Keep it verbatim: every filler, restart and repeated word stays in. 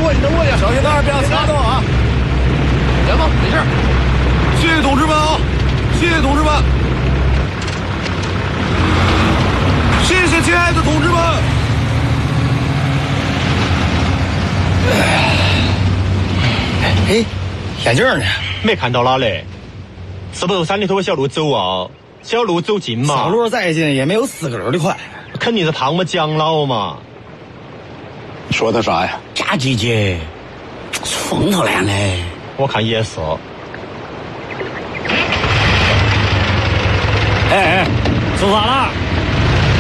落，你能落下，小心点，别让擦到啊！ 行吧，没事。 谢谢同志们啊，谢谢同志们，谢谢亲爱的同志们。 哎，眼镜呢？ 没看到哪嘞？是不是山里头的小路走啊？小路走近嘛。 小路再近也没有四个人的快。 肯定是胖嘛，蒋老嘛。 你说他啥呀？ 假姐姐，疯头脸嘞！ 我看也是。 哎哎，出发了！